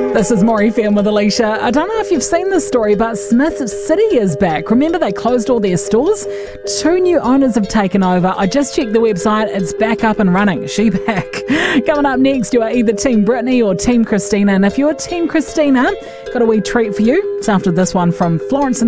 This is More FM with Alicia. I don't know if you've seen this story, but Smith City is back. Remember they closed all their stores? 2 new owners have taken over. I just checked the website. It's back up and running. She back. Coming up next, you are either Team Brittany or Team Christina. And if you're Team Christina, got a wee treat for you. It's after this one from Florence and